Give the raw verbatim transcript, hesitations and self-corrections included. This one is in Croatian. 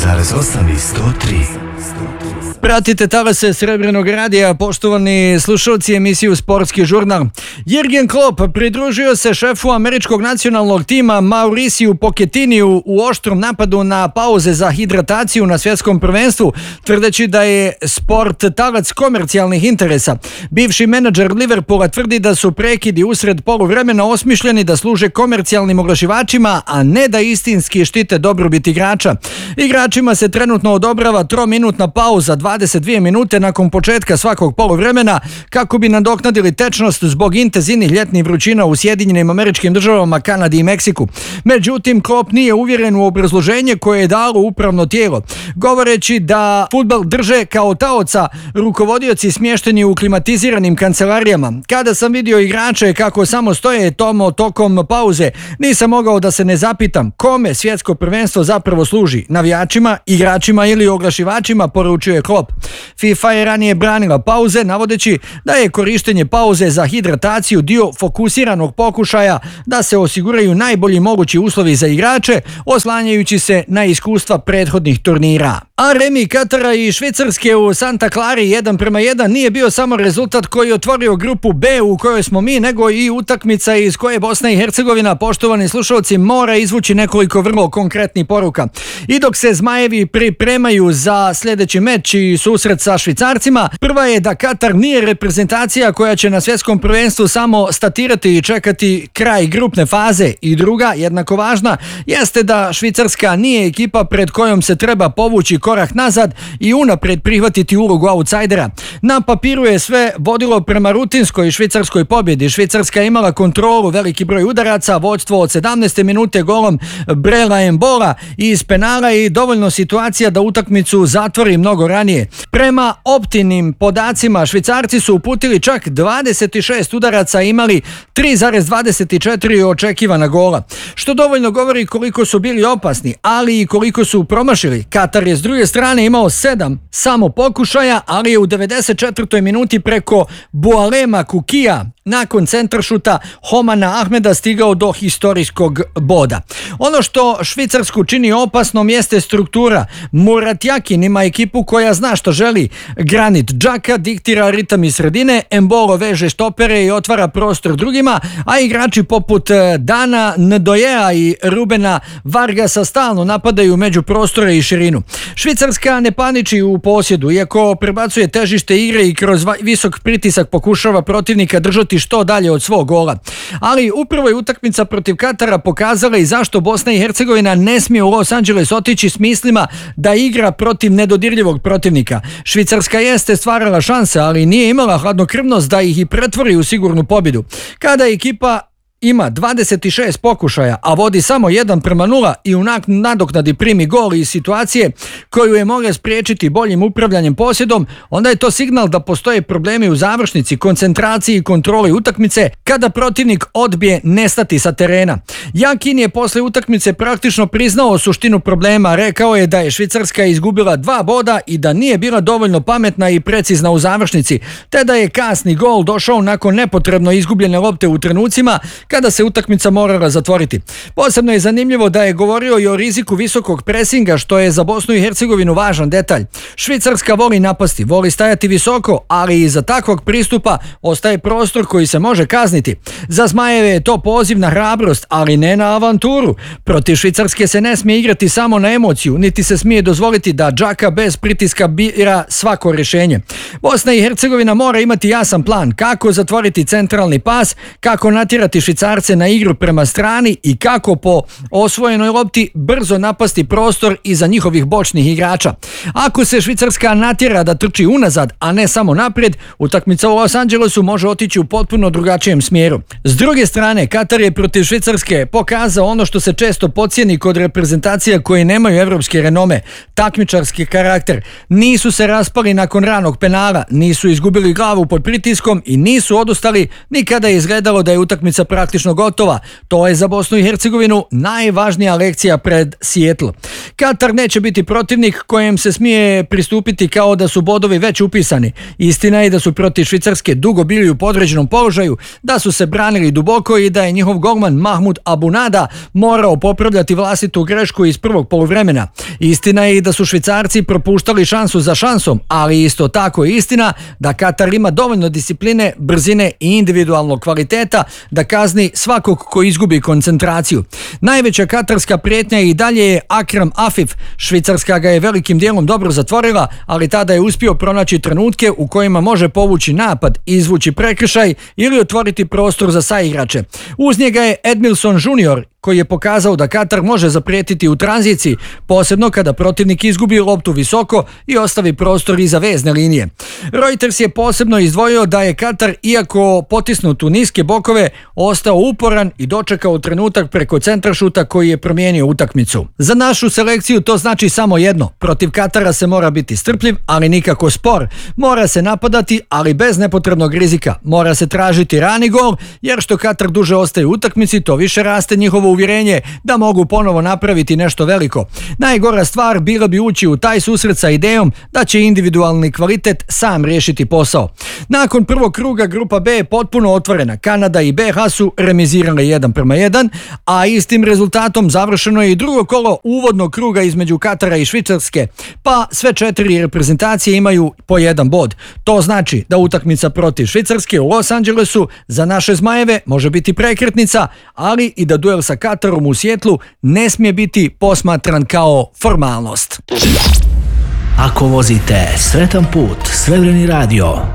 zarez osam i sto tri. Pratite talase Srebrenog radija, poštovani slušalci emisiju Sportski žurnal. Jürgen Klopp pridružio se šefu američkog nacionalnog tima Mauriciju Pochettiniju u oštrom napadu na pauze za hidrataciju na svjetskom prvenstvu, tvrdeći da je sport talac komercijalnih interesa. Bivši menadžer Liverpoola tvrdi da su prekidi usred poluvremena osmišljeni da služe komercijalnim oglašivačima, a ne da istinski štite dobrobit igrača. Igračima se trenutno odobrava trominutna pauza dvadeset dvije minute nakon početka svakog poluvremena kako bi nadoknadili tečnost zbog intenzivnih ljetnih vrućina u Sjedinjenim Američkim Državama, Kanadi i Meksiku. Međutim, Klopp nije uvjeren u obrazloženje koje je dalo upravno tijelo, govoreći da fudbal drže kao taoca rukovodioci smješteni u klimatiziranim kancelarijama. Kada sam vidio igrače kako samo stoje tomo tokom pauze, nisam mogao da se ne zapitam kome svjetsko prvenstvo zapravo služi, navijačima, igračima ili oglašivačima, poručuje Klopp. FIFA je ranije branila pauze, navodeći da je korištenje pauze za hidrataciju dio fokusiranog pokušaja da se osiguraju najbolji mogući uslovi za igrače, oslanjajući se na iskustva prethodnih turnira. A remi Katara i Švicarske u Santa Clari jedan prema jedan nije bio samo rezultat koji je otvorio grupu B u kojoj smo mi, nego i utakmica iz koje Bosna i Hercegovina, poštovani slušalci, mora izvući nekoliko vrlo konkretnih poruka. I dok se Zmajevi pripremaju za sljedeći meč i susret sa Švicarcima, prva je da Katar nije reprezentacija koja će na svjetskom prvenstvu samo statirati i čekati kraj grupne faze, i druga, jednako važna, jeste da Švicarska nije ekipa pred kojom se treba povući korak nazad i unaprijed prihvatiti ulogu outsidera. Na papiru je sve vodilo prema rutinskoj švicarskoj pobjedi. Švicarska je imala kontrolu, veliki broj udaraca, vođstvo od sedamnaeste minute golom Brela Embola iz penala i dovoljno situacija da utakmicu zatvori mnogo ranije. Prema optimnim podacima, Švicarci su uputili čak dvadeset šest udaraca i imali tri zarez dvadeset četiri očekivana gola, što dovoljno govori koliko su bili opasni, ali i koliko su promašili. Katar je s druge strane imao sedam samo pokušaja, ali je u devedeset četvrtoj minuti preko Bualema Kukija nakon centaršuta Homana Ahmeda stigao do historijskog boda. Ono što Švicarsku čini opasnom jeste struktura. Murat Yakin ima ekipu koja zna što želi. Granit Xhaka diktira ritam iz sredine, Embolo veže štopere i otvara prostor drugima, a igrači poput Dana Ndoyea i Rubena Vargasa stalno napadaju među prostore i širinu. Švicarska ne paniči u posjedu, iako prebacuje težište igre i kroz visok pritisak pokušava protivnika držati što dalje od svog gola. Ali upravo je utakmica protiv Katara pokazala i zašto Bosna i Hercegovina ne smije u Los Angeles otići s mislima da igra protiv nedodirljivog protivnika. Švicarska jeste stvarala šanse, ali nije imala hladnokrvnost da ih i pretvori u sigurnu pobjedu. Kada ekipa ima dvadeset šest pokušaja, a vodi samo jedan prema nula i u nadoknadi primi gol iz situacije koju je mogla spriječiti boljim upravljanjem posjedom, onda je to signal da postoje problemi u završnici, koncentraciji i kontroli utakmice kada protivnik odbije nestati sa terena. Yakin je posle utakmice praktično priznao suštinu problema, rekao je da je Švicarska izgubila dva boda i da nije bila dovoljno pametna i precizna u završnici, te da je kasni gol došao nakon nepotrebno izgubljene lopte u trenucima kada se utakmica morala zatvoriti. Posebno je zanimljivo da je govorio i o riziku visokog presinga, što je za Bosnu i Hercegovinu važan detalj. Švicarska voli napasti, voli stajati visoko, ali iza takvog pristupa ostaje prostor koji se može kazniti. Za Zmajeve je to poziv na hrabrost, ali ne na avanturu. Protiv Švicarske se ne smije igrati samo na emociju, niti se smije dozvoliti da Xhaka bez pritiska bira svako rješenje. Bosna i Hercegovina mora imati jasan plan kako zatvoriti centralni pas, kako natjerati Švicarce na igru prema strani i kako po osvojenoj lopti brzo napasti prostor iza njihovih bočnih igrača. Ako se Švicarska natjera da trči unazad, a ne samo naprijed, utakmica u Los Angelesu može otići u potpuno drugačijem smjeru. S druge strane, Katar je protiv Švicarske pokazao ono što se često podcijeni kod reprezentacija koje nemaju evropske renome, takmičarski karakter. Nisu se raspali nakon ranog penala, nisu izgubili glavu pod pritiskom i nisu odustali ni kada je izgledalo da je utakmica praktično gotova. To je za Bosnu i Hercegovinu najvažnija lekcija pred Seattle. Katar neće biti protivnik kojem se smije pristupiti kao da su bodovi već upisani. Istina je da su protiv Švicarske dugo bili u podređenom položaju, da su se branili duboko i da je njihov golman Mahmud Abunada morao popravljati vlastitu grešku iz prvog poluvremena. Istina je i da su Švicarci propuštali šansu za šansom, ali isto tako je istina da Katar ima dovoljno discipline, brzine i individualnog kvaliteta da kazni svakog ko izgubi koncentraciju. Najveća katarska prijetnja i dalje je Akram Afif. Švicarska ga je velikim dijelom dobro zatvorila, ali tada je uspio pronaći trenutke u kojima može povući napad, izvući prekršaj ili otvoriti prostor za saigrače. Uz njega je Edmilson junior, koji je pokazao da Katar može zaprijetiti u tranziciji, posebno kada protivnik izgubi loptu visoko i ostavi prostor iza vezne linije. Reuters je posebno izdvojio da je Katar, iako potisnut u niske bokove, ostao uporan i dočekao trenutak preko centrašuta koji je promijenio utakmicu. Za našu selekciju to znači samo jedno: protiv Katara se mora biti strpljiv, ali nikako spor. Mora se napadati, ali bez nepotrebnog rizika. Mora se tražiti rani gol, jer što Katar duže ostaje u utakmici, to više raste njihovo uvjerenje da mogu ponovo napraviti nešto veliko. Najgora stvar bila bi ući u taj susret sa idejom da će individualni kvalitet sam riješiti posao. Nakon prvog kruga grupa B je potpuno otvorena. Kanada i B H su remizirale jedan prema jedan, a istim rezultatom završeno je i drugo kolo uvodnog kruga između Katara i Švicarske, pa sve četiri reprezentacije imaju po jedan bod. To znači da utakmica protiv Švicarske u Los Angelesu za naše zmajeve može biti prekretnica, ali i da duel sa Katarom u Sjetlu ne smije biti posmatran kao formalnost. Ako vozite sretan put, Srebreni radio.